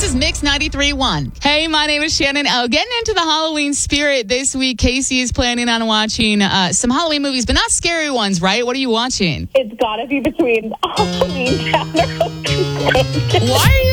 is Mix 93.1. Hey, my name is Shannon. Getting into the Halloween spirit this week, Casey is planning on watching some Halloween movies, but not scary ones, right? What are you watching? It's gotta be between Halloween Town or Hocus Pocus. Why are